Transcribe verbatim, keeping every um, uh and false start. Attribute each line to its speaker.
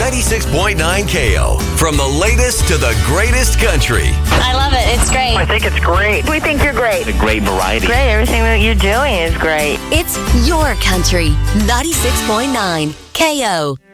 Speaker 1: ninety-six point nine K O. From the latest to the greatest country.
Speaker 2: I love it. It's great.
Speaker 3: I think it's great.
Speaker 4: We think you're great.
Speaker 3: It's a great variety.
Speaker 4: Great. Everything that you're doing is great.
Speaker 5: It's your country. ninety-six point nine K O.